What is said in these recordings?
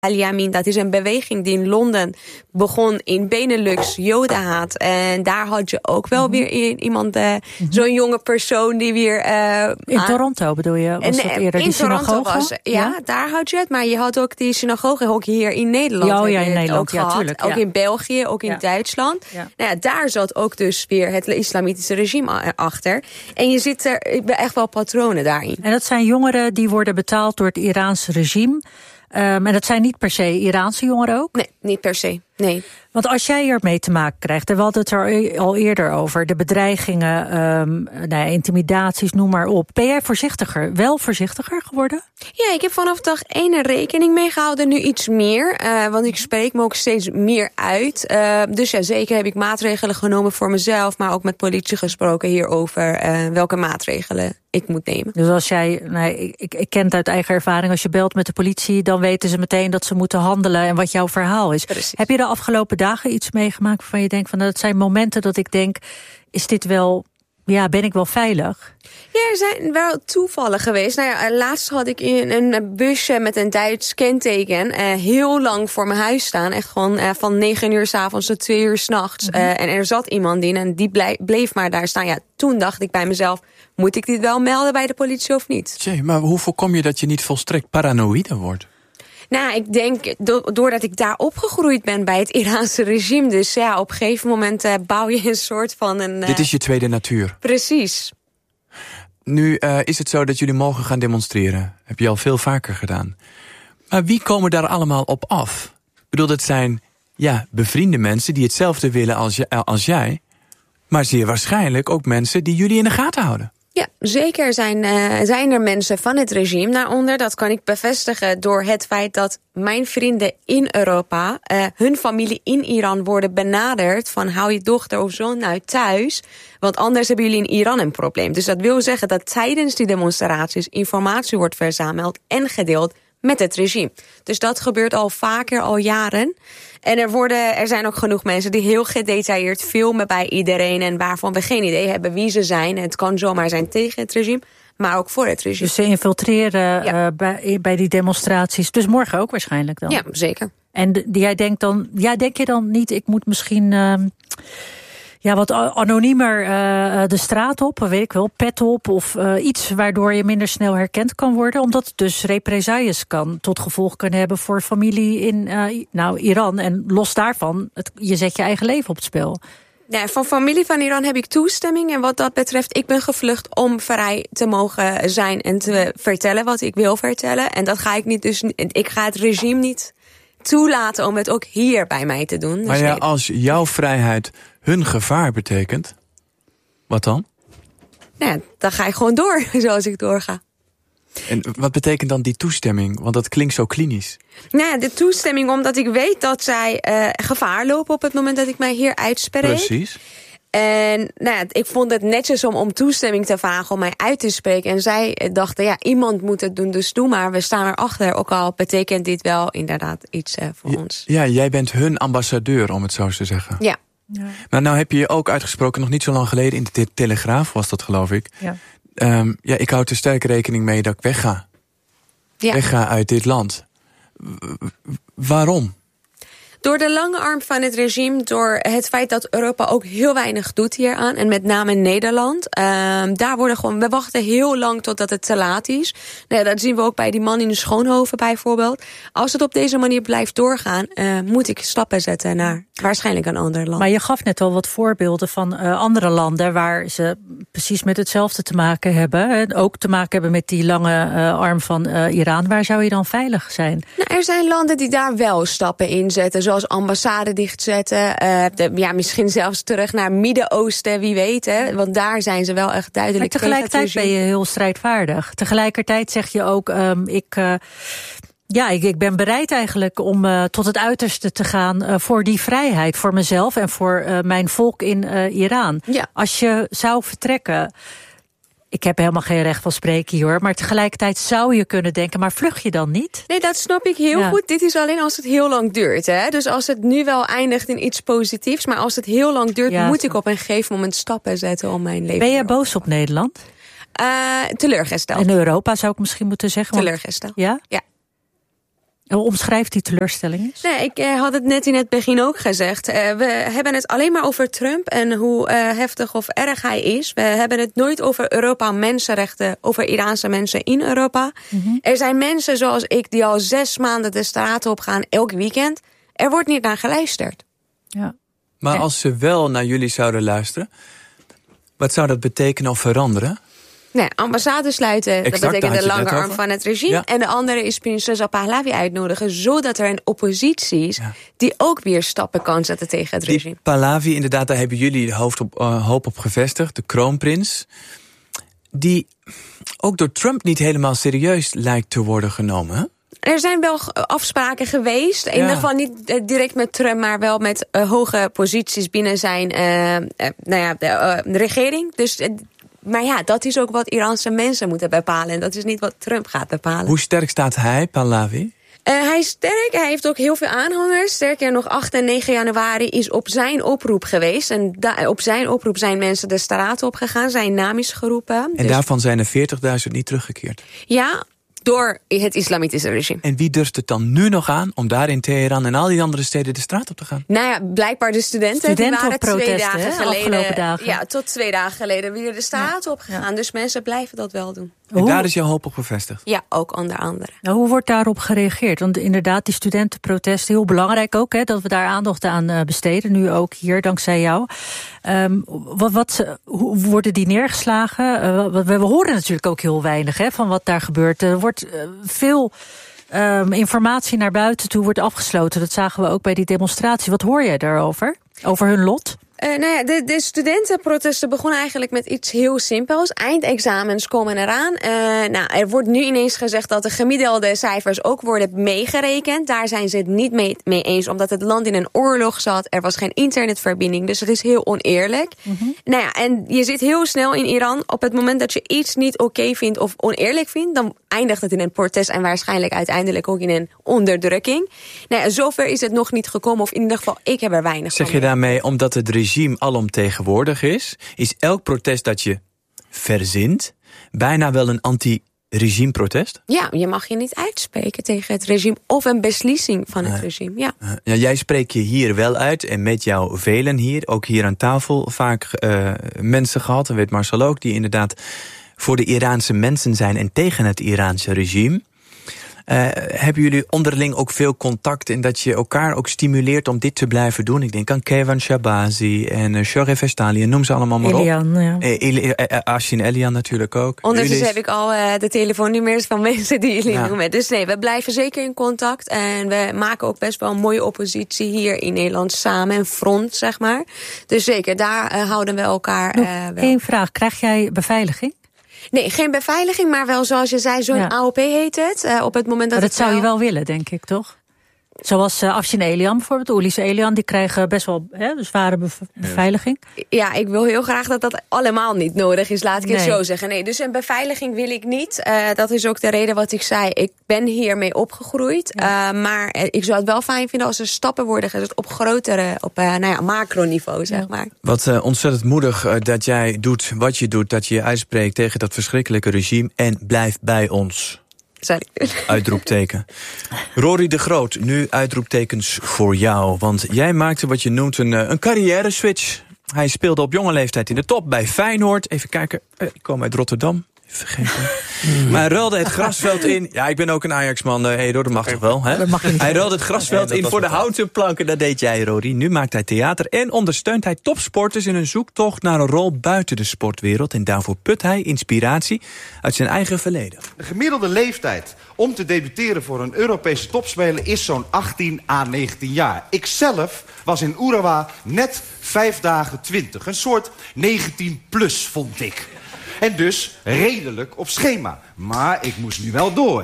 Al-Yamin, dat is een beweging die in Londen begon in Benelux, Jodenhaat. En daar had je ook wel weer iemand, zo'n jonge persoon die weer... in Toronto bedoel je? Was dat eerder in die Toronto synagoge? was, ja, daar had je het. Maar je had ook die synagoge ook hier in Nederland. Ja, in Nederland, ook gehad. Tuurlijk. Ook in België, ook in Duitsland. Ja. Nou ja, daar zat ook dus weer het islamitische regime achter. En je ziet er echt wel patronen daarin. En dat zijn jongeren die worden betaald door het Iraanse regime. En dat zijn niet per se Iraanse jongeren ook? Nee, niet per se. Nee. Want als jij ermee te maken krijgt, en we hadden het er al eerder over, de bedreigingen, intimidaties, noem maar op. Ben jij wel voorzichtiger geworden? Ja, ik heb vanaf dag 1 een rekening mee gehouden, nu iets meer. Want ik spreek me ook steeds meer uit. Dus ja, zeker heb ik maatregelen genomen voor mezelf, maar ook met politie gesproken hierover welke maatregelen ik moet nemen. Dus als jij, ik ken het uit eigen ervaring, als je belt met de politie, dan weten ze meteen dat ze moeten handelen en wat jouw verhaal is. Precies. Heb je de afgelopen dagen iets meegemaakt waarvan je denkt van dat zijn momenten dat ik denk, is dit wel, ben ik wel veilig? Ja, er zijn wel toevallen geweest. Nou ja, laatst had ik in een busje met een Duits kenteken heel lang voor mijn huis staan. Echt gewoon van 9 uur 's avonds tot 2 uur 's nachts. En er zat iemand in en die bleef maar daar staan. Ja, toen dacht ik bij mezelf, moet ik dit wel melden bij de politie of niet? Jee, maar hoe voorkom je dat je niet volstrekt paranoïde wordt? Nou, ik denk doordat ik daar opgegroeid ben bij het Iraanse regime. Dus ja, op een gegeven moment bouw je een soort van een... Dit is je tweede natuur. Precies. Nu is het zo dat jullie morgen gaan demonstreren. Heb je al veel vaker gedaan. Maar wie komen daar allemaal op af? Ik bedoel, dat zijn bevriende mensen die hetzelfde willen als jij. Maar zeer waarschijnlijk ook mensen die jullie in de gaten houden. Ja, zeker zijn er mensen van het regime daaronder. Dat kan ik bevestigen door het feit dat mijn vrienden in Europa, hun familie in Iran worden benaderd van hou je dochter of zoon nou thuis, want anders hebben jullie in Iran een probleem. Dus dat wil zeggen dat tijdens die demonstraties informatie wordt verzameld en gedeeld met het regime. Dus dat gebeurt al vaker, al jaren. En er zijn ook genoeg mensen die heel gedetailleerd filmen bij iedereen en waarvan we geen idee hebben wie ze zijn. Het kan zomaar zijn tegen het regime, maar ook voor het regime. Dus ze infiltreren bij die demonstraties. Dus morgen ook waarschijnlijk dan? Ja, zeker. En denk je dan niet, ik moet misschien wat anoniemer de straat op, weet ik wel, pet op of iets waardoor je minder snel herkend kan worden, omdat het dus represailles tot gevolg kunnen hebben voor familie in Iran. En los daarvan, je zet je eigen leven op het spel. Ja, van familie van Iran heb ik toestemming. En wat dat betreft, ik ben gevlucht om vrij te mogen zijn en te vertellen wat ik wil vertellen. En dat ga ik niet, dus ik ga het regime niet toelaten om het ook hier bij mij te doen. Dus maar als jouw vrijheid hun gevaar betekent, wat dan? Nou ja, dan ga ik gewoon door, zoals ik doorga. En wat betekent dan die toestemming? Want dat klinkt zo klinisch. Nou ja, de toestemming omdat ik weet dat zij gevaar lopen op het moment dat ik mij hier uitspreek. Precies. En ik vond het netjes om toestemming te vragen om mij uit te spreken. En zij dachten, iemand moet het doen, dus doe maar. We staan erachter, ook al betekent dit wel inderdaad iets voor ons. Ja, jij bent hun ambassadeur, om het zo te zeggen. Ja. Maar nou heb je je ook uitgesproken, nog niet zo lang geleden, in de Telegraaf was dat, geloof ik. Ja. Ik houd er sterk rekening mee dat ik wegga. Ja. Wegga uit dit land. Waarom? Door de lange arm van het regime, door het feit dat Europa ook heel weinig doet hieraan. En met name Nederland. We wachten heel lang totdat het te laat is. Dat zien we ook bij die man in de Schoonhoven bijvoorbeeld. Als het op deze manier blijft doorgaan, moet ik stappen zetten naar waarschijnlijk een ander land. Maar je gaf net al wat voorbeelden van andere landen waar ze precies met hetzelfde te maken hebben. En ook te maken hebben met die lange arm van Iran. Waar zou je dan veilig zijn? Er zijn landen die daar wel stappen in zetten. Zoals ambassade dichtzetten. Misschien zelfs terug naar Midden-Oosten, wie weet. Hè? Want daar zijn ze wel echt duidelijk. Maar tegelijkertijd ben je heel strijdvaardig. Tegelijkertijd zeg je ook, ik ben bereid eigenlijk om tot het uiterste te gaan voor die vrijheid, voor mezelf en voor mijn volk in Iran. Ja. Als je zou vertrekken, ik heb helemaal geen recht van spreken hier, hoor, maar tegelijkertijd zou je kunnen denken, maar vlucht je dan niet? Nee, dat snap ik heel goed. Dit is alleen als het heel lang duurt. Hè? Dus als het nu wel eindigt in iets positiefs, maar als het heel lang duurt, moet ik op een gegeven moment stappen zetten om mijn leven. Ben je boos op Nederland? Teleurgesteld. En Europa zou ik misschien moeten zeggen. Teleurgesteld. Ja? Ja. Omschrijf die teleurstelling eens. Nee, ik had het net in het begin ook gezegd. We hebben het alleen maar over Trump en hoe heftig of erg hij is. We hebben het nooit over Europa, mensenrechten, over Iraanse mensen in Europa. Mm-hmm. Er zijn mensen zoals ik die al 6 maanden de straat op gaan, elk weekend. Er wordt niet naar geluisterd. Ja. Maar als ze wel naar jullie zouden luisteren, wat zou dat betekenen of veranderen? Nee, ambassade sluiten, exact, dat betekent de lange arm van het regime. Ja. En de andere is prinses Pahlavi uitnodigen, zodat er een oppositie is die ook weer stappen kan zetten tegen het regime. Die Pahlavi, inderdaad, daar hebben jullie hoop op gevestigd, de kroonprins. Die ook door Trump niet helemaal serieus lijkt te worden genomen, hè? Er zijn wel afspraken geweest. In ieder geval niet direct met Trump, maar wel met hoge posities binnen zijn de regering. Dus, maar ja, dat is ook wat Iraanse mensen moeten bepalen. En dat is niet wat Trump gaat bepalen. Hoe sterk staat hij, Pahlavi? Hij is sterk, hij heeft ook heel veel aanhangers. Sterker nog, 8 en 9 januari is op zijn oproep geweest. En op zijn oproep zijn mensen de straat op gegaan. Zijn naam is geroepen. En daarvan zijn er 40.000 niet teruggekeerd. Ja, door het islamitische regime. En wie durft het dan nu nog aan om daar in Teheran en al die andere steden de straat op te gaan? Nou ja, blijkbaar de studenten die waren 2 dagen geleden. Afgelopen dagen. Ja, tot 2 dagen geleden weer de straat op gegaan. Ja. Dus mensen blijven dat wel doen. En daar is jouw hoop op gevestigd? Ja, ook onder andere. Nou, hoe wordt daarop gereageerd? Want inderdaad, die studentenprotesten, heel belangrijk ook, hè, dat we daar aandacht aan besteden. Nu ook hier, dankzij jou. Hoe worden die neergeslagen? We horen natuurlijk ook heel weinig van wat daar gebeurt. Er wordt veel informatie naar buiten toe wordt afgesloten. Dat zagen we ook bij die demonstratie. Wat hoor jij daarover? Over hun lot? De studentenprotesten begonnen eigenlijk met iets heel simpels. Eindexamens komen eraan. Er wordt nu ineens gezegd dat de gemiddelde cijfers ook worden meegerekend. Daar zijn ze het niet mee eens, omdat het land in een oorlog zat. Er was geen internetverbinding, dus het is heel oneerlijk. Mm-hmm. En je zit heel snel in Iran. Op het moment dat je iets niet oké vindt of oneerlijk vindt, dan eindigt het in een protest en waarschijnlijk uiteindelijk ook in een onderdrukking. Zover is het nog niet gekomen, of in ieder geval, ik heb er weinig van. Zeg je daarmee, omdat het regime alomtegenwoordig is elk protest dat je verzint bijna wel een anti-regime-protest? Ja, je mag je niet uitspreken tegen het regime of een beslissing van het regime. Ja. Jij spreekt je hier wel uit en met jou velen hier, ook hier aan tafel vaak mensen gehad, en weet Marcel ook, die inderdaad voor de Iraanse mensen zijn en tegen het Iraanse regime. Hebben jullie onderling ook veel contact en dat je elkaar ook stimuleert om dit te blijven doen? Ik denk aan Keyvan Shabazi en Shohreh Vestali, noem ze allemaal maar Elian, op. Ja. Afshin Elian natuurlijk ook. Ondertussen heb ik al de telefoonnummers van mensen die jullie noemen. Dus nee, we blijven zeker in contact. En we maken ook best wel een mooie oppositie hier in Nederland samen. Een front, zeg maar. Dus zeker, daar houden we elkaar wel. Eén vraag, krijg jij beveiliging? Nee, geen beveiliging, maar wel zoals je zei, zo'n AOP heet het. Op het moment dat maar dat zou je wel willen, denk ik, toch? Zoals Afshin Elian bijvoorbeeld, Ulis Elian, die krijgen best wel zware beveiliging. Ja, ik wil heel graag dat allemaal niet nodig is, laat ik het zo zeggen. Nee, dus een beveiliging wil ik niet. Dat is ook de reden wat ik zei. Ik ben hiermee opgegroeid. Maar ik zou het wel fijn vinden als er stappen worden gezet op grotere, op macroniveau, zeg maar. Wat ontzettend moedig dat jij doet wat je doet, dat je je uitspreekt tegen dat verschrikkelijke regime en blijf bij ons. Sorry. Uitroepteken. Rory de Groot, nu uitroeptekens voor jou. Want jij maakte wat je noemt een carrière-switch. Hij speelde op jonge leeftijd in de top bij Feyenoord. Even kijken, ik kom uit Rotterdam. Vergeten. Maar hij ruilde het grasveld in. Ja, ik ben ook een Ajax-man. Dat mag toch wel, hè? Hij ruilde het grasveld in voor de houten planken. Dat deed jij, Rory. Nu maakt hij theater en ondersteunt hij topsporters in een zoektocht naar een rol buiten de sportwereld. En daarvoor put hij inspiratie uit zijn eigen verleden. De gemiddelde leeftijd om te debuteren voor een Europese topspeler is zo'n 18 à 19 jaar. Ikzelf was in Urawa net 5 dagen 20. Een soort 19 plus, vond ik. En dus redelijk op schema. Maar ik moest nu wel door.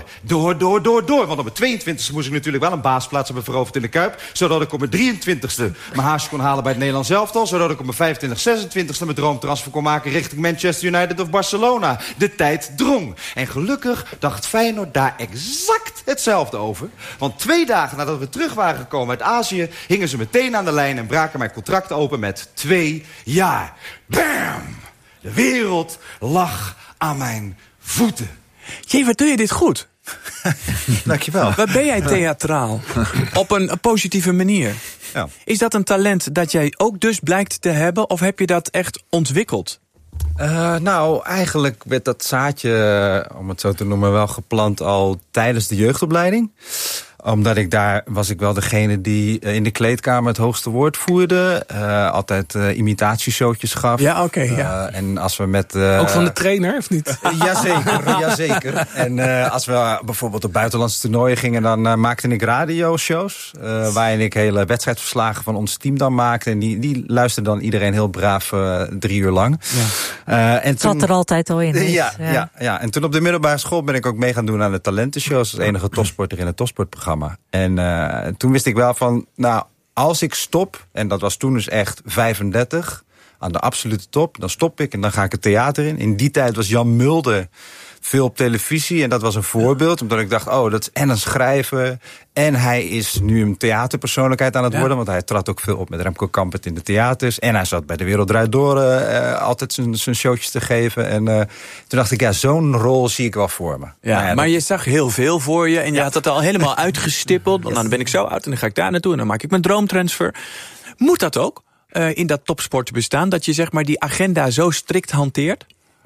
Want op mijn 22e moest ik natuurlijk wel een baasplaats hebben veroverd in de Kuip. Zodat ik op mijn 23e mijn haasje kon halen bij het Nederlands elftal. Zodat ik op mijn 25e, 26e mijn droomtransfer kon maken richting Manchester United of Barcelona. De tijd drong. En gelukkig dacht Feyenoord daar exact hetzelfde over. Want 2 dagen nadat we terug waren gekomen uit Azië, hingen ze meteen aan de lijn en braken mijn contract open met 2 jaar. Bam! De wereld lag aan mijn voeten. Jee, wat doe je dit goed? Dankjewel. Waar ben jij theatraal? Op een positieve manier. Ja. Is dat een talent dat jij ook dus blijkt te hebben? Of heb je dat echt ontwikkeld? Nou, eigenlijk werd dat zaadje, om het zo te noemen, wel geplant al tijdens de jeugdopleiding. Omdat was ik wel degene die in de kleedkamer het hoogste woord voerde. Altijd imitatieshowtjes gaf. Ja, oké. Ja. En als we met... ook van de trainer, of niet? Jazeker. En als we bijvoorbeeld op buitenlandse toernooien gingen, dan maakte ik radioshows. Waarin ik hele wedstrijdverslagen van ons team dan maakte. En die luisterde dan iedereen heel braaf 3 uur lang. Ja. Het zat er altijd al in. Ja. En toen op de middelbare school ben ik ook mee gaan doen aan de talentenshows. Als enige topsporter in het topsportprogramma. En toen wist ik wel van, nou, als ik stop, en dat was toen dus echt 35, aan de absolute top, dan stop ik en dan ga ik het theater in. In die tijd was Jan Mulder veel op televisie en dat was een voorbeeld, omdat ik dacht, dat is en een schrijver en hij is nu een theaterpersoonlijkheid aan het worden, want hij trad ook veel op met Remco Kampert in de theaters en hij zat bij De Wereld Draait Door altijd zijn showtjes te geven en toen dacht ik, zo'n rol zie ik wel voor me. Ja, maar je zag heel veel voor je en je had het al helemaal uitgestippeld, want dan ben ik zo oud en dan ga ik daar naartoe en dan maak ik mijn droomtransfer. Moet dat ook in dat topsport bestaan, dat je zeg maar die agenda zo strikt hanteert?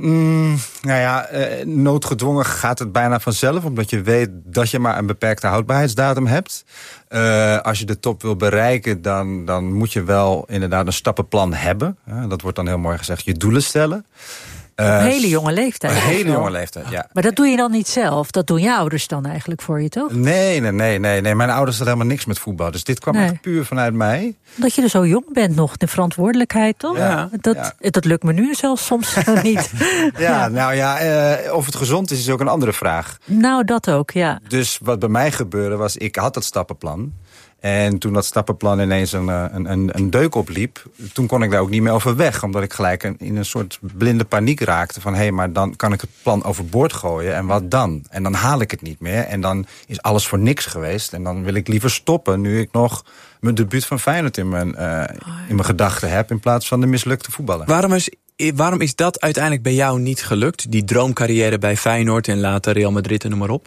Noodgedwongen gaat het bijna vanzelf, omdat je weet dat je maar een beperkte houdbaarheidsdatum hebt. Als je de top wil bereiken, dan moet je wel inderdaad een stappenplan hebben. Dat wordt dan heel mooi gezegd, je doelen stellen. Op een hele jonge leeftijd. Een hele jonge leeftijd, ja. Maar dat doe je dan niet zelf? Dat doen je ouders dan eigenlijk voor je, toch? Nee. Mijn ouders hadden helemaal niks met voetbal. Dus dit kwam echt puur vanuit mij. Omdat je er zo jong bent nog, de verantwoordelijkheid, toch? Ja. Dat lukt me nu zelfs soms niet. Of het gezond is ook een andere vraag. Nou, dat ook, ja. Dus wat bij mij gebeurde was, ik had dat stappenplan. En toen dat stappenplan ineens een deuk opliep, toen kon ik daar ook niet meer over weg. Omdat ik gelijk in een soort blinde paniek raakte van, maar dan kan ik het plan overboord gooien en wat dan? En dan haal ik het niet meer en dan is alles voor niks geweest. En dan wil ik liever stoppen nu ik nog mijn debuut van Feyenoord in mijn gedachten heb in plaats van de mislukte voetballer. Waarom is dat uiteindelijk bij jou niet gelukt? Die droomcarrière bij Feyenoord en later Real Madrid en noem maar op?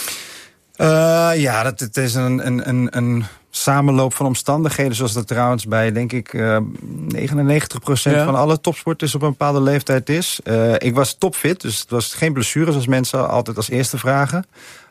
Het is een samenloop van omstandigheden, zoals dat trouwens bij, denk ik, 99% van alle topsporters op een bepaalde leeftijd is. Ik was topfit, dus het was geen blessures, zoals mensen altijd als eerste vragen.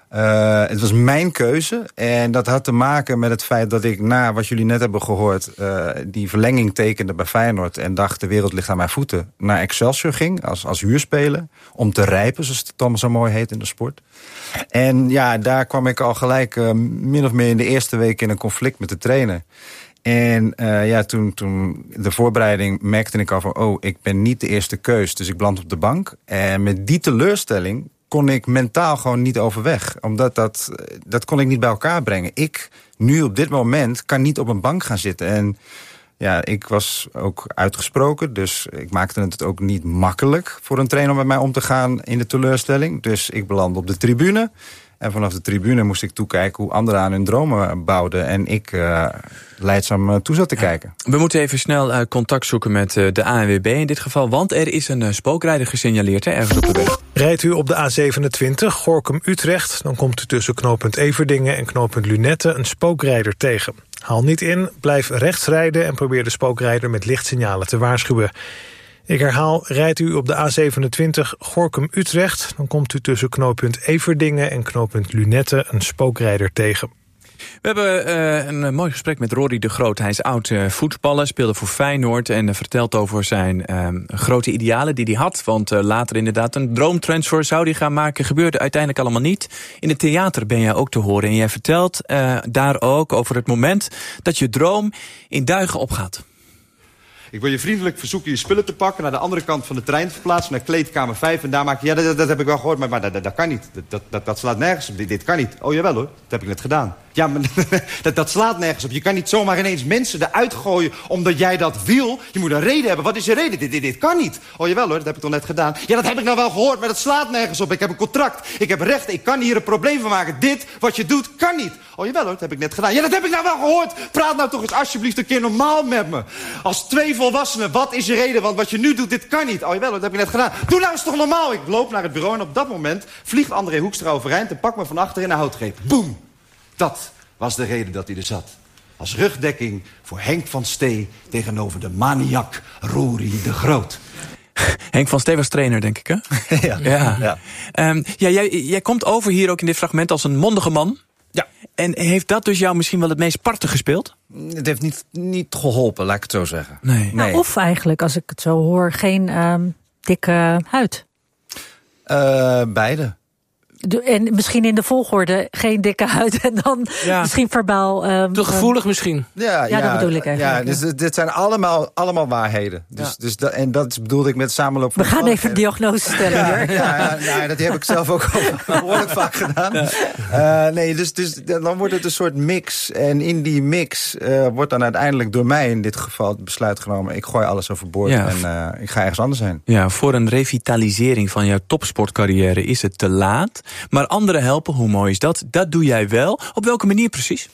Het was mijn keuze en dat had te maken met het feit dat ik, na wat jullie net hebben gehoord, die verlenging tekende bij Feyenoord en dacht, de wereld ligt aan mijn voeten, naar Excelsior ging als huurspeler, om te rijpen, zoals het allemaal zo mooi heet in de sport. En daar kwam ik al gelijk min of meer in de eerste week in een conflict met de trainer. En toen de voorbereiding merkte ik al van, ik ben niet de eerste keus, dus ik beland op de bank. En met die teleurstelling kon ik mentaal gewoon niet overweg. Omdat dat kon ik niet bij elkaar brengen. Ik, nu op dit moment, kan niet op een bank gaan zitten. En ik was ook uitgesproken, dus ik maakte het ook niet makkelijk voor een trainer om met mij om te gaan in de teleurstelling. Dus ik belandde op de tribune. En vanaf de tribune moest ik toekijken hoe anderen aan hun dromen bouwden. En ik leidzaam toe zat te kijken. We moeten even snel contact zoeken met de ANWB in dit geval. Want er is een spookrijder gesignaleerd ergens op de weg. Rijdt u op de A27 Gorinchem-Utrecht, dan komt u tussen knooppunt Everdingen en knooppunt Lunette een spookrijder tegen. Haal niet in, blijf rechts rijden en probeer de spookrijder met lichtsignalen te waarschuwen. Ik herhaal, rijdt u op de A27 Gorinchem-Utrecht, dan komt u tussen knooppunt Everdingen en knooppunt Lunette een spookrijder tegen. We hebben een mooi gesprek met Rory de Groot. Hij is oud voetballer, speelde voor Feyenoord en vertelt over zijn grote idealen die hij had. Want later inderdaad een droomtransfer zou hij gaan maken. Gebeurde uiteindelijk allemaal niet. In het theater ben jij ook te horen. En jij vertelt daar ook over het moment dat je droom in duigen opgaat. Ik wil je vriendelijk verzoeken je spullen te pakken, naar de andere kant van de trein te verplaatsen, naar kleedkamer 5 en daar maak je... Ja, dat heb ik wel gehoord, maar dat kan niet. Dat slaat nergens op. Dit kan niet. Oh jawel hoor, dat heb ik net gedaan. Ja, maar dat slaat nergens op. Je kan niet zomaar ineens mensen eruit gooien omdat jij dat wil. Je moet een reden hebben. Wat is je reden? Dit kan niet. Oh, jawel hoor, dat heb ik toch net gedaan. Ja, dat heb ik nou wel gehoord, maar dat slaat nergens op. Ik heb een contract. Ik heb rechten. Ik kan hier een probleem van maken. Dit, wat je doet, kan niet. Oh, jawel hoor, dat heb ik net gedaan. Ja, dat heb ik nou wel gehoord. Praat nou toch eens alsjeblieft een keer normaal met me. Als 2 volwassenen, wat is je reden? Want wat je nu doet, dit kan niet. Oh, jawel hoor, dat heb ik net gedaan. Doe nou eens toch normaal. Ik loop naar het bureau en op dat moment vliegt André Hoekstra overeind en pakt me van achter in een houtgreep. Boem! Dat was de reden dat hij er zat. Als rugdekking voor Henk van Stee tegenover de maniak Roerie de Groot. Henk van Stee was trainer, denk ik, hè? Ja. Jij komt over hier ook in dit fragment als een mondige man. Ja. En heeft dat dus jou misschien wel het meest parten gespeeld? Het heeft niet geholpen, laat ik het zo zeggen. Nee. Nou, of eigenlijk, als ik het zo hoor, geen dikke huid. Beide. En misschien in de volgorde geen dikke huid en dan misschien verbaal. Te gevoelig misschien. Ja, dat bedoel ik eigenlijk. Ja, dus dit zijn allemaal waarheden. Dus en dat bedoelde ik met samenloop van. We gaan even een diagnose stellen hier. Dat heb ik zelf ook al behoorlijk vaak gedaan. Dus dan wordt het een soort mix. En in die mix wordt dan uiteindelijk door mij in dit geval het besluit genomen. Ik gooi alles overboord en ik ga ergens anders heen. Ja, voor een revitalisering van jouw topsportcarrière is het te laat. Maar anderen helpen, hoe mooi is dat? Dat doe jij wel. Op welke manier precies?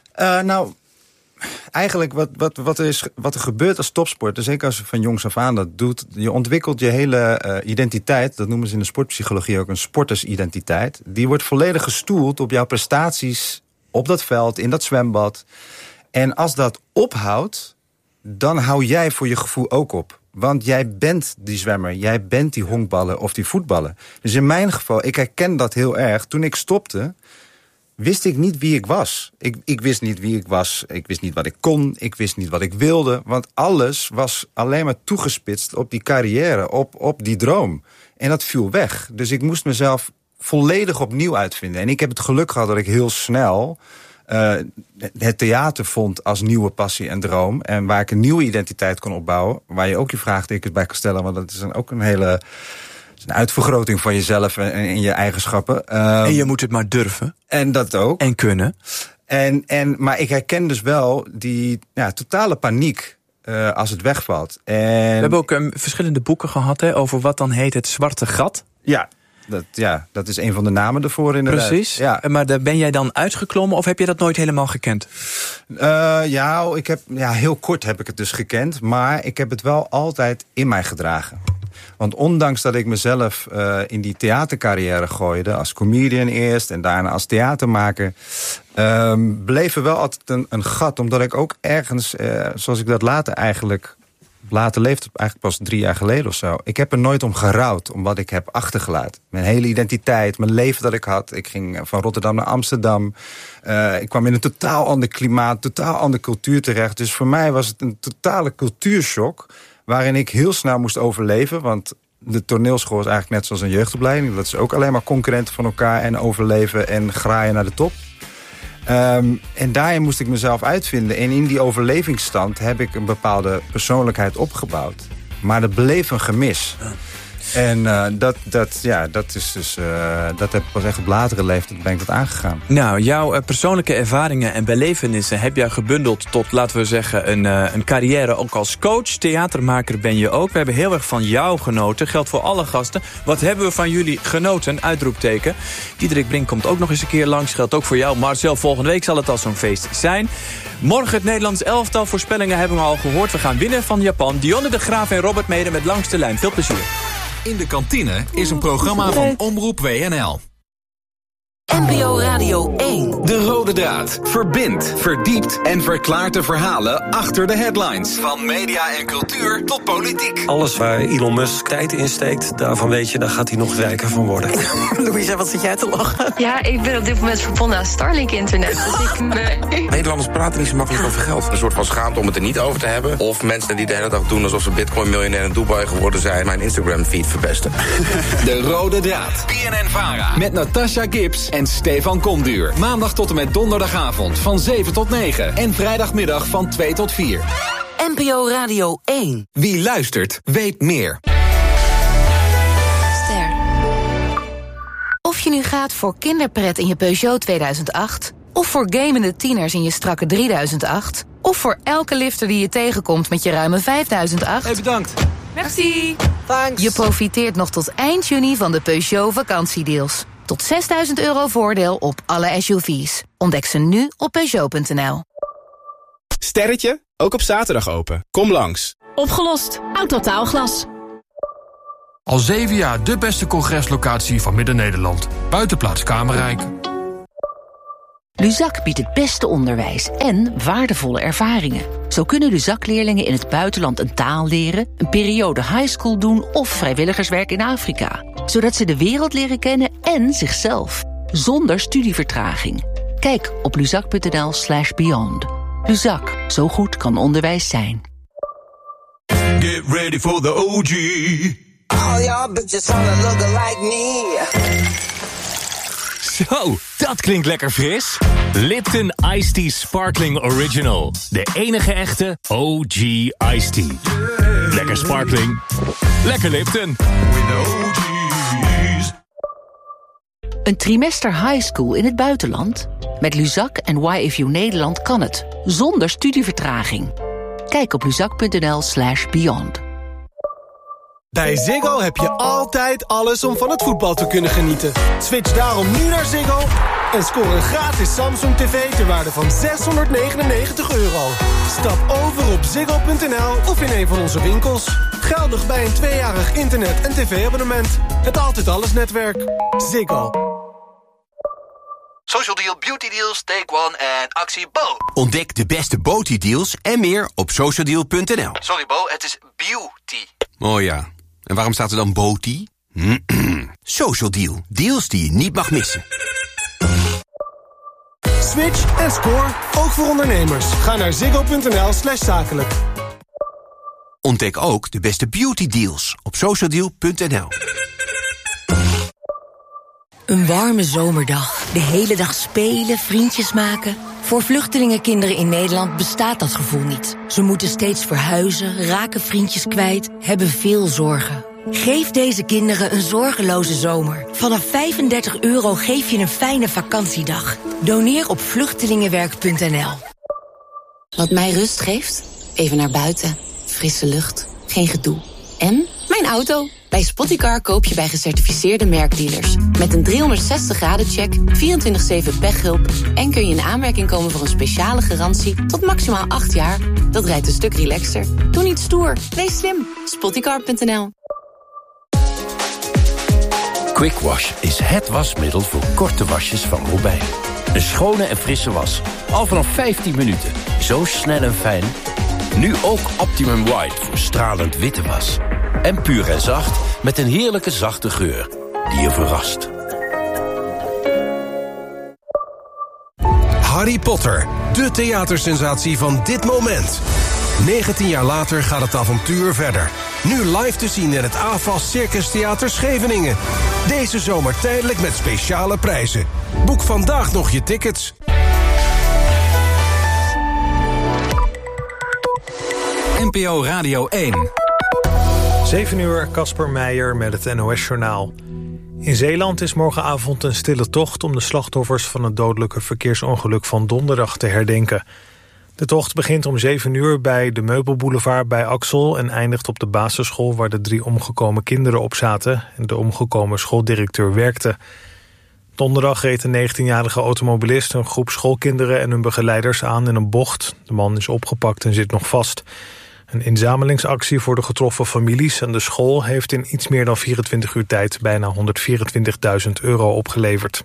Eigenlijk wat er gebeurt als topsporter, zeker als je van jongs af aan dat doet, je ontwikkelt je hele identiteit, dat noemen ze in de sportpsychologie ook een sportersidentiteit. Die wordt volledig gestoeld op jouw prestaties op dat veld, in dat zwembad. En als dat ophoudt, dan hou jij voor je gevoel ook op. Want jij bent die zwemmer, jij bent die honkballer of die voetballer. Dus in mijn geval, ik herken dat heel erg. Toen ik stopte, wist ik niet wie ik was. Ik wist niet wie ik was, ik wist niet wat ik kon, ik wist niet wat ik wilde. Want alles was alleen maar toegespitst op die carrière, op die droom. En dat viel weg. Dus ik moest mezelf volledig opnieuw uitvinden. En ik heb het geluk gehad dat ik heel snel het theater vond als nieuwe passie en droom. En waar ik een nieuwe identiteit kon opbouwen. Waar je ook je vraagtekens bij kan stellen. Want dat is dan ook een uitvergroting van jezelf en je eigenschappen. En je moet het maar durven. En dat ook. En kunnen. Maar ik herken dus wel die totale paniek als het wegvalt. We hebben ook verschillende boeken gehad over wat dan heet het zwarte gat. Ja. Dat is een van de namen ervoor inderdaad. Precies, maar daar ben jij dan uitgeklommen of heb je dat nooit helemaal gekend? Heel kort heb ik het dus gekend, maar ik heb het wel altijd in mij gedragen. Want ondanks dat ik mezelf in die theatercarrière gooide, als comedian eerst en daarna als theatermaker, bleef er wel altijd een gat, omdat ik ook ergens, zoals ik dat later leefde, eigenlijk pas 3 jaar geleden of zo. Ik heb er nooit om gerouwd, om wat ik heb achtergelaten. Mijn hele identiteit, mijn leven dat ik had. Ik ging van Rotterdam naar Amsterdam. Ik kwam in een totaal ander klimaat, totaal andere cultuur terecht. Dus voor mij was het een totale cultuurshock, waarin ik heel snel moest overleven. Want de toneelschool is eigenlijk net zoals een jeugdopleiding. Dat is ook alleen maar concurrenten van elkaar en overleven en graaien naar de top. En daarin moest ik mezelf uitvinden. En in die overlevingsstand heb ik een bepaalde persoonlijkheid opgebouwd. Maar er bleef een gemis. En dat heb ik pas echt op latere leeftijd ben ik dat aangegaan. Nou, jouw persoonlijke ervaringen en belevenissen heb jij gebundeld tot, laten we zeggen, een carrière ook als coach. Theatermaker ben je ook. We hebben heel erg van jou genoten. Geldt voor alle gasten. Wat hebben we van jullie genoten? Uitroepteken. Diederik Brink komt ook nog eens een keer langs. Geldt ook voor jou. Marcel, volgende week zal het al zo'n feest zijn. Morgen het Nederlands elftal. Voorspellingen hebben we al gehoord. We gaan winnen van Japan. Dionne de Graaf en Robert Mede met Langs de Lijn. Veel plezier. In de Kantine is een programma van Omroep WNL. NPO Radio 1. De Rode Draad verbindt, verdiept en verklaart de verhalen achter de headlines. Van media en cultuur tot politiek. Alles waar Elon Musk tijd in steekt, daarvan weet je, daar gaat hij nog rijker van worden. Louisa, wat zit jij te lachen? Ja, ik ben op dit moment verbonden aan Starlink-internet. Dus Nederlanders praten niet zo makkelijk over geld. Een soort van schaamte om het er niet over te hebben. Of mensen die de hele dag doen alsof ze bitcoin-miljonair in Dubai geworden zijn, mijn Instagram-feed verpesten. De Rode Draad. BNN-Vara. Met Natasha Gibbs en Stefan Komduur. Maandag tot en met donderdagavond van 7 tot 9. En vrijdagmiddag van 2 tot 4. NPO Radio 1. Wie luistert, weet meer. Ster. Of je nu gaat voor kinderpret in je Peugeot 2008... Of voor gamende tieners in je strakke 3008? Of voor elke lifter die je tegenkomt met je ruime 5008? Hey, bedankt. Merci. Thanks. Je profiteert nog tot eind juni van de Peugeot vakantiedeals. Tot €6.000 voordeel op alle SUV's. Ontdek ze nu op Peugeot.nl. Sterretje, ook op zaterdag open. Kom langs. Opgelost. Autotaalglas. Al 7 jaar de beste congreslocatie van Midden-Nederland. Buitenplaats Kamerrijk. Luzak biedt het beste onderwijs en waardevolle ervaringen. Zo kunnen Luzak-leerlingen in het buitenland een taal leren, een periode highschool doen of vrijwilligerswerk in Afrika. Zodat ze de wereld leren kennen en zichzelf. Zonder studievertraging. Kijk op luzak.nl/beyond. Luzak, zo goed kan onderwijs zijn. Get ready for the OG. All y'all bitches wanna look like me. Zo, dat klinkt lekker fris. Lipton Iced Tea Sparkling Original. De enige echte OG Iced Tea. Yeah. Lekker sparkling. Lekker Lipton. Een trimester high school in het buitenland? Met Luzak en YFU Nederland kan het. Zonder studievertraging. Kijk op luzak.nl/beyond. Bij Ziggo heb je altijd alles om van het voetbal te kunnen genieten. Switch daarom nu naar Ziggo en scoor een gratis Samsung TV ter waarde van €699. Stap over op ziggo.nl of in een van onze winkels. Geldig bij een 2-jarig internet- en tv-abonnement. Het Altijd Alles netwerk. Ziggo. Social Deal, Beauty Deals, Take One en actie Bo. Ontdek de beste Beauty-deals en meer op socialdeal.nl. Sorry Bo, het is beauty. Oh ja, en waarom staat er dan Beauty? Social Deal, deals die je niet mag missen. Switch en score, ook voor ondernemers. Ga naar ziggo.nl/zakelijk. Ontdek ook de beste beauty-deals op socialdeal.nl. Een warme zomerdag. De hele dag spelen, vriendjes maken. Voor vluchtelingenkinderen in Nederland bestaat dat gevoel niet. Ze moeten steeds verhuizen, raken vriendjes kwijt, hebben veel zorgen. Geef deze kinderen een zorgeloze zomer. Vanaf €35 geef je een fijne vakantiedag. Doneer op vluchtelingenwerk.nl. Wat mij rust geeft? Even naar buiten. Frisse lucht. Geen gedoe. En mijn auto. Bij Spottycar koop je bij gecertificeerde merkdealers. Met een 360-graden-check, 24/7 pechhulp... en kun je in aanmerking komen voor een speciale garantie tot maximaal 8 jaar. Dat rijdt een stuk relaxter. Doe niet stoer. Wees slim. Spottycar.nl. Quick Wash is het wasmiddel voor korte wasjes van Robijn. Een schone en frisse was. Al vanaf 15 minuten. Zo snel en fijn. Nu ook Optimum White voor stralend witte was. En puur en zacht met een heerlijke zachte geur die je verrast. Harry Potter, de theatersensatie van dit moment. 19 jaar later gaat het avontuur verder. Nu live te zien in het AFAS Circus Theater Scheveningen. Deze zomer tijdelijk met speciale prijzen. Boek vandaag nog je tickets. NPO Radio 1. 7 uur, Casper Meijer met het NOS-journaal. In Zeeland is morgenavond een stille tocht om de slachtoffers van het dodelijke verkeersongeluk van donderdag te herdenken. De tocht begint om 7 uur bij de Meubelboulevard bij Axel en eindigt op de basisschool waar de 3 omgekomen kinderen op zaten en de omgekomen schooldirecteur werkte. Donderdag reed een 19-jarige automobilist een groep schoolkinderen en hun begeleiders aan in een bocht. De man is opgepakt en zit nog vast. Een inzamelingsactie voor de getroffen families en de school heeft in iets meer dan 24 uur tijd bijna €124.000 opgeleverd.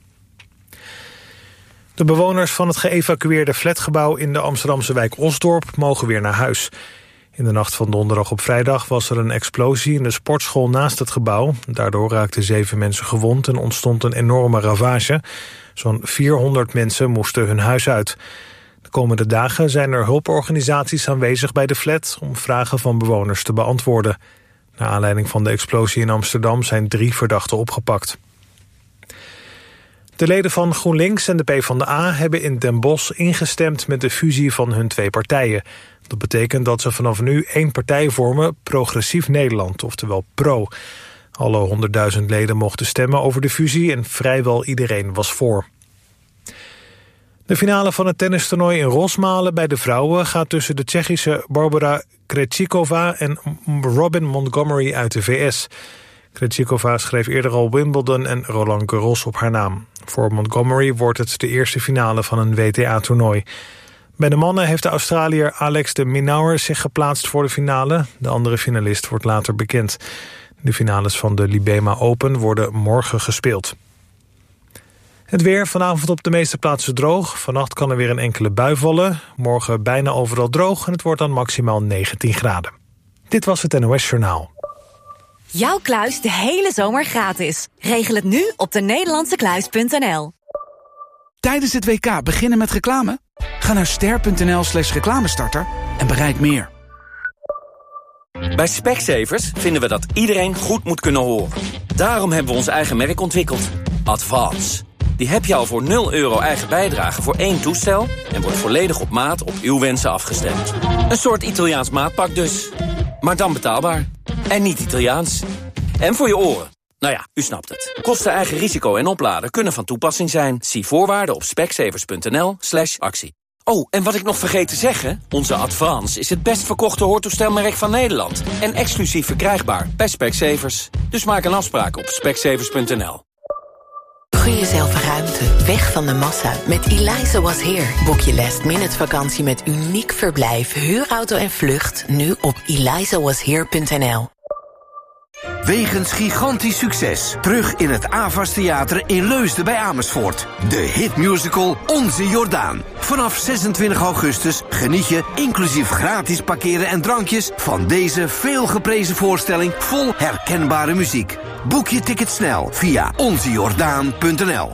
De bewoners van het geëvacueerde flatgebouw in de Amsterdamse wijk Osdorp mogen weer naar huis. In de nacht van donderdag op vrijdag was er een explosie in de sportschool naast het gebouw. Daardoor raakten 7 mensen gewond en ontstond een enorme ravage. Zo'n 400 mensen moesten hun huis uit. De komende dagen zijn er hulporganisaties aanwezig bij de flat om vragen van bewoners te beantwoorden. Naar aanleiding van de explosie in Amsterdam zijn 3 verdachten opgepakt. De leden van GroenLinks en de PvdA hebben in Den Bosch ingestemd met de fusie van hun 2 partijen. Dat betekent dat ze vanaf nu 1 partij vormen, Progressief Nederland, oftewel PRO. Alle 100.000 leden mochten stemmen over de fusie en vrijwel iedereen was voor. De finale van het tennistoernooi in Rosmalen bij de vrouwen gaat tussen de Tsjechische Barbora Krejcikova en Robin Montgomery uit de VS. Krejcikova schreef eerder al Wimbledon en Roland Garros op haar naam. Voor Montgomery wordt het de eerste finale van een WTA-toernooi. Bij de mannen heeft de Australiër Alex de Minaur zich geplaatst voor de finale. De andere finalist wordt later bekend. De finales van de Libema Open worden morgen gespeeld. Het weer, vanavond op de meeste plaatsen droog. Vannacht kan er weer een enkele bui vallen. Morgen bijna overal droog en het wordt dan maximaal 19 graden. Dit was het NOS Journaal. Jouw kluis de hele zomer gratis. Regel het nu op denederlandsekluis.nl. Tijdens het WK beginnen met reclame? Ga naar ster.nl/reclamestarter en bereik meer. Bij Specsavers vinden we dat iedereen goed moet kunnen horen. Daarom hebben we ons eigen merk ontwikkeld. Advance. Die heb je al voor €0 eigen bijdrage voor 1 toestel en wordt volledig op maat op uw wensen afgestemd. Een soort Italiaans maatpak dus. Maar dan betaalbaar. En niet Italiaans. En voor je oren. Nou ja, u snapt het. Kosten, eigen risico en opladen kunnen van toepassing zijn. Zie voorwaarden op specsavers.nl/actie. Oh, en wat ik nog vergeet te zeggen, onze Advance is het best verkochte hoortoestelmerk van Nederland. En exclusief verkrijgbaar bij Specsavers. Dus maak een afspraak op specsavers.nl. Gun jezelf ruimte, weg van de massa. Met Eliza Was Here. Boek je last-minute vakantie met uniek verblijf, huurauto en vlucht. Nu op elizawashere.nl. Wegens gigantisch succes. Terug in het Avas Theater in Leusden bij Amersfoort. De hitmusical Onze Jordaan. Vanaf 26 augustus geniet je, inclusief gratis parkeren en drankjes, van deze veelgeprezen voorstelling vol herkenbare muziek. Boek je ticket snel via onzejordaan.nl.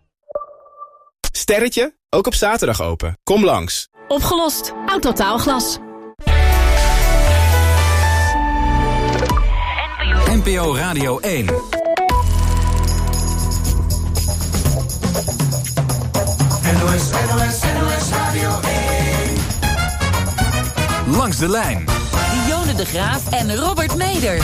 Sterretje, ook op zaterdag open. Kom langs. Opgelost. Autotaalglas. NPO Radio 1. NOS Radio 1. Langs de lijn. Dionne de Graaf en Robert Meder.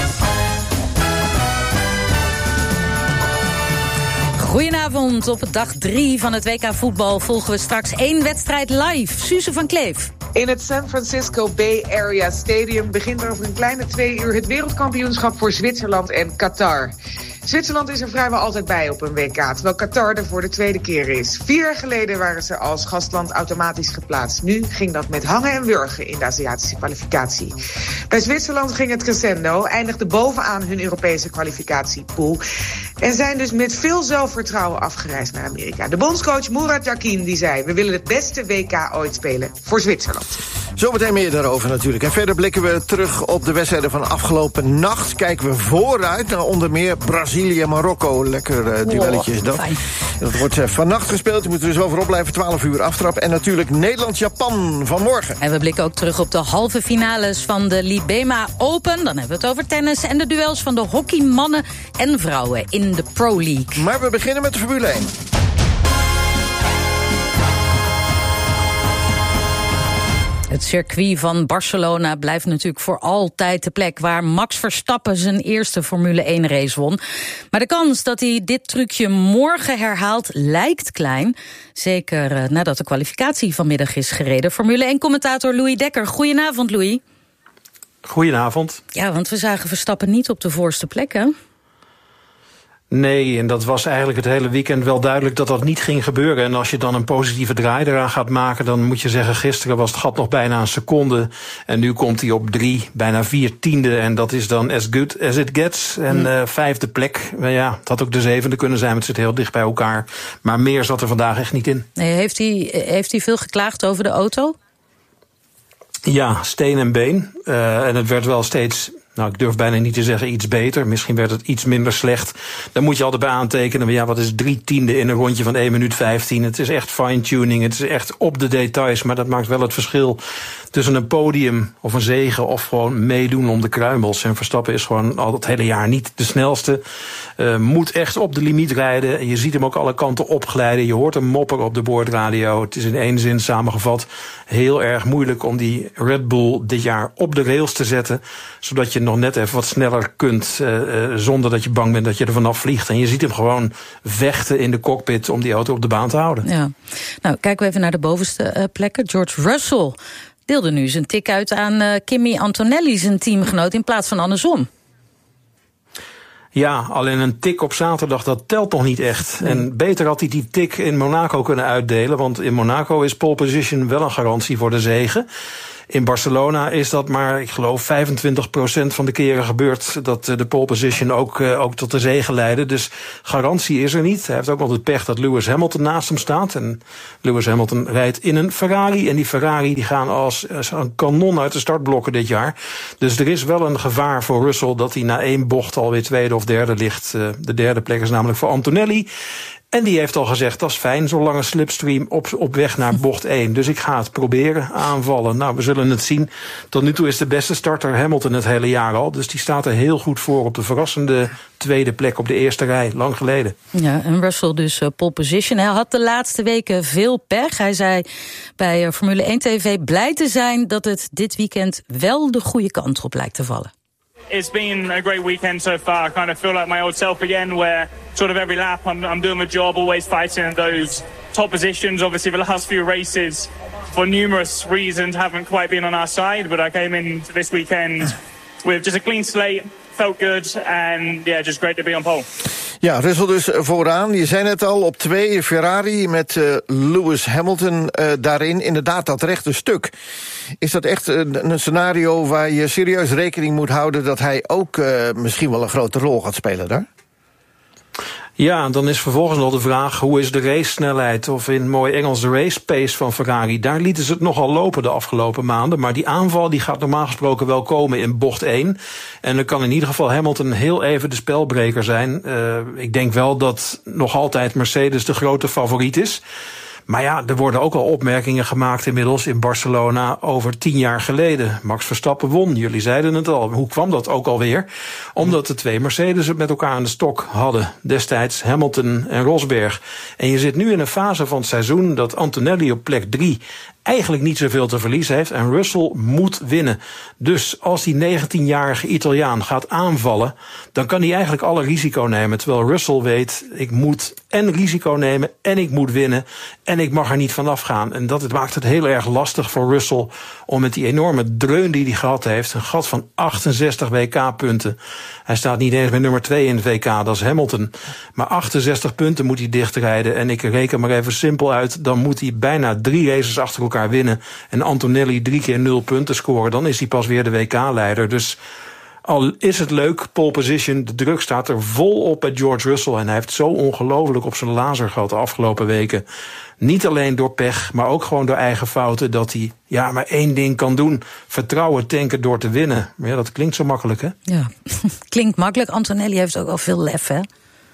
Goedenavond. Op dag 3 van het WK voetbal volgen we straks 1 wedstrijd live. Suze van Kleef. In het San Francisco Bay Area Stadium begint er over een kleine 2 uur het wereldkampioenschap voor Zwitserland en Qatar. Zwitserland is er vrijwel altijd bij op een WK, terwijl Qatar er voor de tweede keer is. 4 jaar geleden waren ze als gastland automatisch geplaatst. Nu ging dat met hangen en wurgen in de Aziatische kwalificatie. Bij Zwitserland ging het crescendo, eindigde bovenaan hun Europese kwalificatiepool en zijn dus met veel zelfvertrouwen afgereisd naar Amerika. De bondscoach Murat Yakin die zei: we willen het beste WK ooit spelen voor Zwitserland. Zometeen meer daarover natuurlijk. En verder blikken we terug op de wedstrijden van afgelopen nacht. Kijken we vooruit naar onder meer Brazilië en Marokko. Lekker duelletje is dat. Dat wordt vannacht gespeeld. Je moet er dus wel voor opblijven. 12 uur aftrap. En natuurlijk Nederland-Japan vanmorgen. En we blikken ook terug op de halve finales van de Libema Open. Dan hebben we het over tennis en de duels van de hockeymannen en vrouwen in de Pro League. Maar we beginnen met de Formule 1. Het circuit van Barcelona blijft natuurlijk voor altijd de plek waar Max Verstappen zijn eerste Formule 1 race won. Maar de kans dat hij dit trucje morgen herhaalt lijkt klein. Zeker nadat de kwalificatie vanmiddag is gereden. Formule 1-commentator Louis Dekker. Goedenavond, Louis. Goedenavond. Ja, want we zagen Verstappen niet op de voorste plek, hè? Nee, en dat was eigenlijk het hele weekend wel duidelijk dat dat niet ging gebeuren. En als je dan een positieve draai eraan gaat maken, dan moet je zeggen, gisteren was het gat nog bijna een seconde. En nu komt hij op 3, bijna 4 tiende. En dat is dan as good as it gets. En 5e plek, ja, het had ook de 7e kunnen zijn, want het zit heel dicht bij elkaar. Maar meer zat er vandaag echt niet in. Nee, heeft hij veel geklaagd over de auto? Ja, steen en been. En het werd wel steeds, nou, ik durf bijna niet te zeggen iets beter. Misschien werd het iets minder slecht. Daar moet je altijd bij aantekenen. Maar ja, wat is 3 tiende in een rondje van 1 minuut 15? Het is echt fine-tuning. Het is echt op de details. Maar dat maakt wel het verschil tussen een podium of een zege of gewoon meedoen om de kruimels. En Verstappen is gewoon al het hele jaar niet de snelste. Moet echt op de limiet rijden. En je ziet hem ook alle kanten opglijden. Je hoort hem mopperen op de boordradio. Het is in 1 zin samengevat heel erg moeilijk om die Red Bull dit jaar op de rails te zetten. Zodat je nog net even wat sneller kunt, zonder dat je bang bent dat je er vanaf vliegt. En je ziet hem gewoon vechten in de cockpit om die auto op de baan te houden. Ja. Nou, kijken we even naar de bovenste plekken. George Russell deelde nu zijn tik uit aan Kimi Antonelli, zijn teamgenoot, in plaats van andersom. Ja, alleen een tik op zaterdag, dat telt nog niet echt. Nee. En beter had hij die tik in Monaco kunnen uitdelen, want in Monaco is pole position wel een garantie voor de zege. In Barcelona is dat maar, ik geloof, 25% van de keren gebeurd dat de pole position ook tot de zege leidde. Dus garantie is er niet. Hij heeft ook nog het pech dat Lewis Hamilton naast hem staat. En Lewis Hamilton rijdt in een Ferrari. En die Ferrari die gaan als een kanon uit de startblokken dit jaar. Dus er is wel een gevaar voor Russell dat hij na 1 bocht alweer tweede of derde ligt. De derde plek is namelijk voor Antonelli. En die heeft al gezegd, dat is fijn, zo'n lange slipstream op weg naar bocht 1. Dus ik ga het proberen, aanvallen. Nou, we zullen het zien. Tot nu toe is de beste starter Hamilton het hele jaar al. Dus die staat er heel goed voor op de verrassende tweede plek op de eerste rij, lang geleden. Ja, en Russell dus pole position. Hij had de laatste weken veel pech. Hij zei bij Formule 1 TV blij te zijn dat het dit weekend wel de goede kant op lijkt te vallen. It's been a great weekend so far. I kind of feel like my old self again, where sort of every lap I'm doing my job, always fighting in those top positions. Obviously the last few races, for numerous reasons, haven't quite been on our side, but I came in this weekend with just a clean slate, felt good, and yeah, just great to be on pole. Ja, Russell dus vooraan. Je zei het al, op 2 Ferrari met Lewis Hamilton daarin. Inderdaad, dat rechte stuk. Is dat echt een scenario waar je serieus rekening moet houden dat hij ook misschien wel een grote rol gaat spelen daar? Ja, dan is vervolgens nog de vraag, hoe is de racesnelheid, of in mooi Engels de race pace van Ferrari? Daar lieten ze het nogal lopen de afgelopen maanden, maar die aanval die gaat normaal gesproken wel komen in bocht 1. En dan kan in ieder geval Hamilton heel even de spelbreker zijn. Ik denk wel dat nog altijd Mercedes de grote favoriet is. Maar ja, er worden ook al opmerkingen gemaakt inmiddels in Barcelona over 10 jaar geleden. Max Verstappen won, jullie zeiden het al. Hoe kwam dat ook alweer? Omdat de 2 Mercedes het met elkaar aan de stok hadden. Destijds Hamilton en Rosberg. En je zit nu in een fase van het seizoen dat Antonelli op plek 3... eigenlijk niet zoveel te verliezen heeft en Russell moet winnen. Dus als die 19-jarige Italiaan gaat aanvallen, dan kan hij eigenlijk alle risico nemen. Terwijl Russell weet, ik moet en risico nemen en ik moet winnen en ik mag er niet vanaf gaan. En dat maakt het heel erg lastig voor Russell om met die enorme dreun die hij gehad heeft, een gat van 68 WK-punten. Hij staat niet eens met nummer 2 in het WK, dat is Hamilton. Maar 68 punten moet hij dichtrijden en ik reken maar even simpel uit, dan moet hij bijna 3 races achter elkaar winnen en Antonelli 3 keer 0 punten scoren, dan is hij pas weer de WK-leider. Dus al is het leuk, pole position, de druk staat er vol op bij George Russell en hij heeft zo ongelooflijk op zijn lazer gehad de afgelopen weken. Niet alleen door pech, maar ook gewoon door eigen fouten, dat hij maar 1 ding kan doen. Vertrouwen tanken door te winnen. Maar ja, dat klinkt zo makkelijk, hè? Ja, klinkt makkelijk. Antonelli heeft ook al veel lef, hè?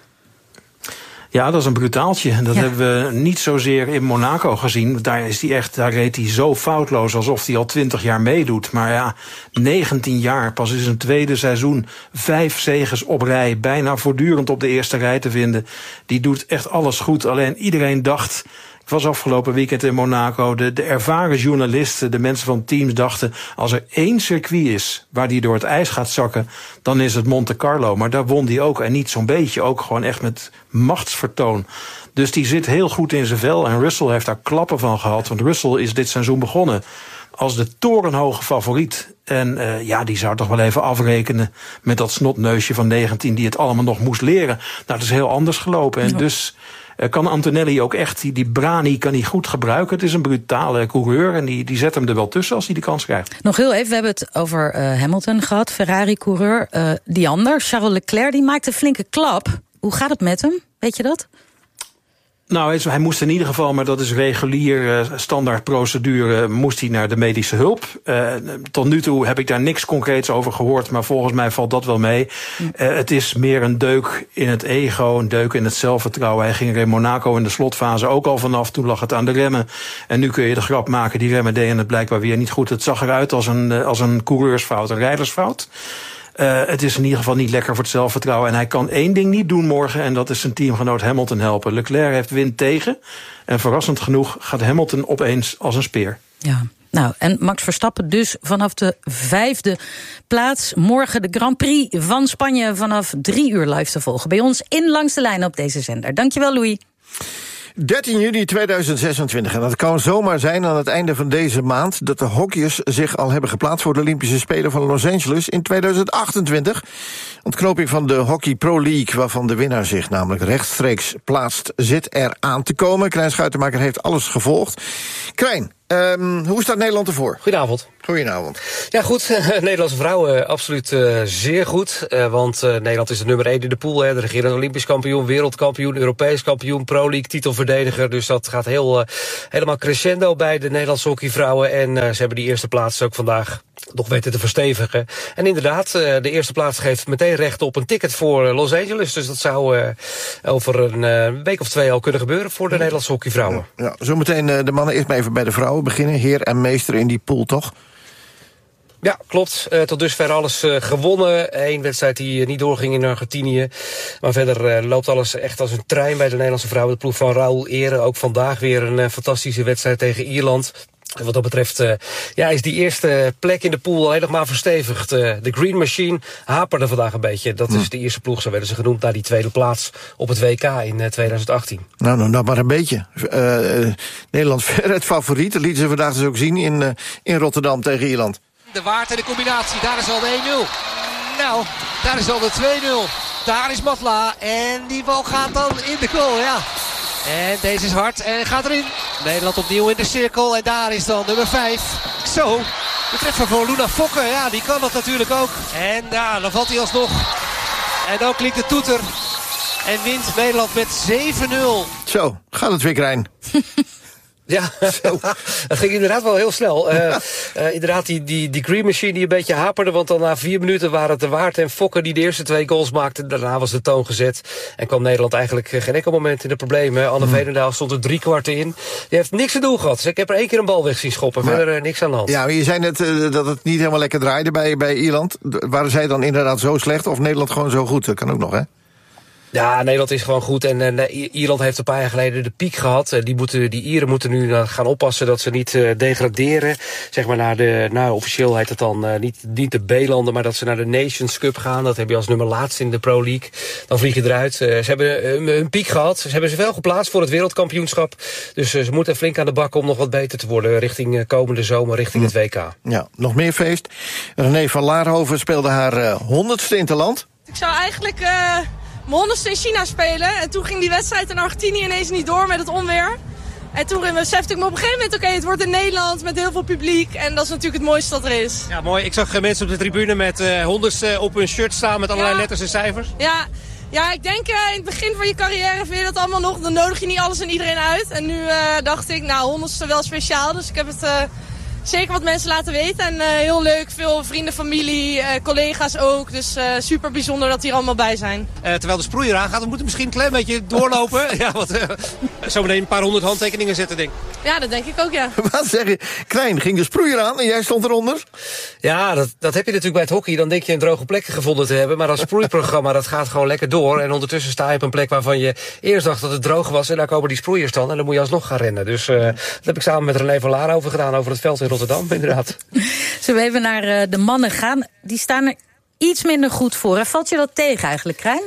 Ja, dat is een brutaaltje. Dat hebben we niet zozeer in Monaco gezien. Daar reed hij zo foutloos alsof hij al 20 jaar meedoet. Maar ja, 19 jaar, pas in zijn tweede seizoen, 5 zeges op rij, bijna voortdurend op de eerste rij te vinden. Die doet echt alles goed. Alleen iedereen dacht, ik was afgelopen weekend in Monaco, de ervaren journalisten, de mensen van teams dachten, als er 1 circuit is waar die door het ijs gaat zakken, dan is het Monte Carlo. Maar daar won die ook, en niet zo'n beetje, ook gewoon echt met machtsvertoon. Dus die zit heel goed in zijn vel en Russell heeft daar klappen van gehad, want Russell is dit seizoen begonnen als de torenhoge favoriet. En die zou toch wel even afrekenen met dat snotneusje van 19 die het allemaal nog moest leren. Nou, dat is heel anders gelopen. En dus kan Antonelli ook echt, die brani kan hij goed gebruiken. Het is een brutale coureur en die zet hem er wel tussen als hij de kans krijgt. Nog heel even, we hebben het over Hamilton gehad, Ferrari-coureur. Die ander, Charles Leclerc, die maakt een flinke klap. Hoe gaat het met hem? Weet je dat? Nou, hij moest in ieder geval, maar dat is regulier standaardprocedure, moest hij naar de medische hulp. Tot nu toe heb ik daar niks concreets over gehoord, maar volgens mij valt dat wel mee. Het is meer een deuk in het ego, een deuk in het zelfvertrouwen. Hij ging er in Monaco in de slotfase ook al vanaf, toen lag het aan de remmen. En nu kun je de grap maken, die remmen deden het blijkbaar weer niet goed. Het zag eruit als een coureursfout, een rijdersfout. Het is in ieder geval niet lekker voor het zelfvertrouwen. En hij kan 1 ding niet doen morgen, en dat is zijn teamgenoot Hamilton helpen. Leclerc heeft wind tegen. En verrassend genoeg gaat Hamilton opeens als een speer. Ja, Nou, en Max Verstappen dus vanaf de 5e plaats. Morgen de Grand Prix van Spanje vanaf 3 uur live te volgen. Bij ons in Langs de Lijn op deze zender. Dankjewel, Louis. 13 juni 2026. En dat kan zomaar zijn aan het einde van deze maand dat de hockeyers zich al hebben geplaatst voor de Olympische Spelen van Los Angeles in 2028. Ontknoping van de Hockey Pro League, waarvan de winnaar zich namelijk rechtstreeks plaatst, zit er aan te komen. Krijn Schuitenmaker heeft alles gevolgd. Krijn, hoe staat Nederland ervoor? Goedenavond. Goedenavond. Ja, goed. Nederlandse vrouwen absoluut zeer goed. Want Nederland is de nummer 1 in de pool. De regerend Olympisch kampioen, wereldkampioen, Europees kampioen, Pro League titelverdediger. Dus dat gaat helemaal crescendo bij de Nederlandse hockeyvrouwen. En ze hebben die eerste plaats ook vandaag nog weten te verstevigen. En inderdaad, de eerste plaats geeft meteen recht op een ticket voor Los Angeles. Dus dat zou over een week of 2 al kunnen gebeuren voor de Nederlandse hockeyvrouwen. Ja, zometeen de mannen. Eerst maar even bij de vrouwen beginnen. Heer en meester in die pool, toch? Ja, klopt. Tot dusver alles gewonnen. Eén wedstrijd die niet doorging in Argentinië. Maar verder loopt alles echt als een trein bij de Nederlandse vrouwen. De ploeg van Raoul Ere. Ook vandaag weer een fantastische wedstrijd tegen Ierland. En wat dat betreft is die eerste plek in de pool helemaal verstevigd. De Green Machine haperde vandaag een beetje. Dat is de eerste ploeg, zo werden ze genoemd, naar die tweede plaats op het WK in 2018. Nou, maar een beetje. Nederland verder het favoriet. Dat lieten ze vandaag dus ook zien in Rotterdam tegen Ierland. De Waard en de combinatie, daar is al de 1-0. Nou, daar is al de 2-0. Daar is Matla en die bal gaat dan in de goal, ja. En deze is hard en gaat erin. Nederland opnieuw in de cirkel en daar is dan nummer 5. Zo, de treffer voor Luna Fokker, ja, die kan dat natuurlijk ook. En ja, dan valt hij alsnog. En dan klinkt de toeter. En wint Nederland met 7-0. Zo, gaat het weer, Krijn. Ja, dat ging inderdaad wel heel snel. Inderdaad, die Green Machine die een beetje haperde. Want dan na 4 minuten waren het de Waard en Fokker die de eerste 2 goals maakten. Daarna was de toon gezet. En kwam Nederland eigenlijk geen enkel moment in de problemen. Anne Veenendaal stond er 3 kwarten in. Die heeft niks te doen gehad. Dus ik heb er 1 keer een bal weg zien schoppen. Maar verder niks aan de hand. Ja, maar je zei net dat het niet helemaal lekker draaide bij Ierland. Waren zij dan inderdaad zo slecht of Nederland gewoon zo goed? Dat kan ook nog, hè? Ja, Nederland is gewoon goed. En Ierland heeft een paar jaar geleden de piek gehad. Die Ieren moeten nu gaan oppassen dat ze niet degraderen. Zeg maar officieel heet het dan niet de B-landen, maar dat ze naar de Nations Cup gaan. Dat heb je als nummer laatst in de Pro League. Dan vlieg je eruit. Ze hebben een piek gehad. Ze hebben zich wel geplaatst voor het wereldkampioenschap. Dus ze moeten flink aan de bak om nog wat beter te worden richting komende zomer, richting het WK. Ja, nog meer feest. René van Laarhoven speelde haar 100ste in het land. Ik zou eigenlijk mijn 100ste in China spelen. En toen ging die wedstrijd in Argentinië ineens niet door met het onweer. En toen besefte ik me op een gegeven moment, oké, het wordt in Nederland met heel veel publiek. En dat is natuurlijk het mooiste dat er is. Ja, mooi. Ik zag mensen op de tribune met 100ste op hun shirt staan met allerlei letters en cijfers. Ja, ik denk in het begin van je carrière vind je dat allemaal nog. Dan nodig je niet alles en iedereen uit. En nu dacht ik, 100ste wel speciaal. Dus ik heb het zeker wat mensen laten weten. En heel leuk, veel vrienden, familie, collega's ook. Dus super bijzonder dat die er allemaal bij zijn. Terwijl de sproeier aangaat, we moeten misschien een klein beetje doorlopen. Ja, zo meteen een paar 100 handtekeningen zetten, denk ik. Ja, dat denk ik ook, ja. Wat zeg je? Krijn, ging de sproeier aan en jij stond eronder? Ja, dat heb je natuurlijk bij het hockey. Dan denk je een droge plek gevonden te hebben. Maar dat sproeiprogramma, dat gaat gewoon lekker door. En ondertussen sta je op een plek waarvan je eerst dacht dat het droog was. En daar komen die sproeiers dan. En dan moet je alsnog gaan rennen. Dus dat heb ik samen met René van Laarhoven gedaan over het veld in Rotterdam, inderdaad. Zullen we even naar de mannen gaan? Die staan er iets minder goed voor. Valt je dat tegen eigenlijk, Krijn?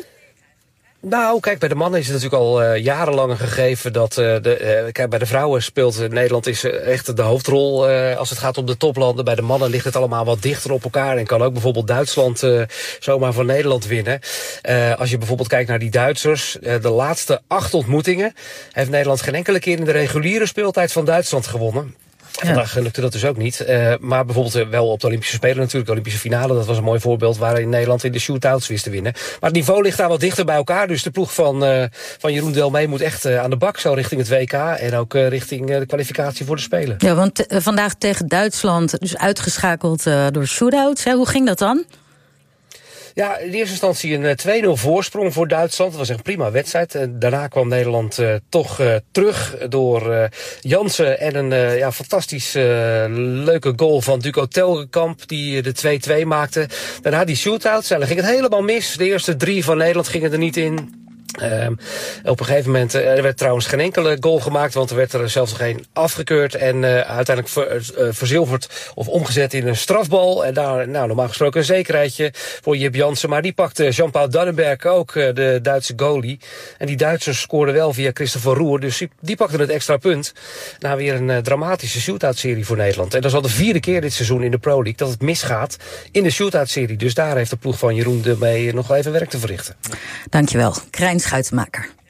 Nou, kijk, bij de mannen is het natuurlijk al jarenlang een gegeven dat kijk, bij de vrouwen speelt Nederland is echt de hoofdrol als het gaat om de toplanden. Bij de mannen ligt het allemaal wat dichter op elkaar en kan ook bijvoorbeeld Duitsland zomaar van Nederland winnen. Als je bijvoorbeeld kijkt naar die Duitsers, de laatste 8 ontmoetingen heeft Nederland geen enkele keer in de reguliere speeltijd van Duitsland gewonnen. Vandaag lukte dat dus ook niet. Maar bijvoorbeeld wel op de Olympische Spelen natuurlijk. De Olympische finale, dat was een mooi voorbeeld waarin Nederland in de shootouts wist te winnen. Maar het niveau ligt daar wat dichter bij elkaar. Dus de ploeg van Jeroen Delmee moet echt aan de bak. Zo richting het WK en ook richting de kwalificatie voor de Spelen. Ja, want vandaag tegen Duitsland dus uitgeschakeld door shootouts. Hoe ging dat dan? Ja, in eerste instantie een 2-0 voorsprong voor Duitsland. Dat was een prima wedstrijd. Daarna kwam Nederland toch terug door Jansen en een fantastisch leuke goal van Duco Telgekamp die de 2-2 maakte. Daarna die shootouts. Dan ging het helemaal mis. De eerste 3 van Nederland gingen er niet in. Op een gegeven moment, er werd trouwens geen enkele goal gemaakt, want er werd er zelfs nog geen afgekeurd en uiteindelijk verzilverd of omgezet in een strafbal. En daar, normaal gesproken een zekerheidje voor Jip Jansen, maar die pakte Jean-Paul Dannenberg ook, de Duitse goalie. En die Duitsers scoorden wel via Christopher Roer, dus die pakte het extra punt. Na weer een dramatische shootout-serie voor Nederland. En dat is al de 4e keer dit seizoen in de Pro League dat het misgaat in de shootout-serie. Dus daar heeft de ploeg van Jeroen de mee nog wel even werk te verrichten. Dankjewel, Krijn Schuitenmaker.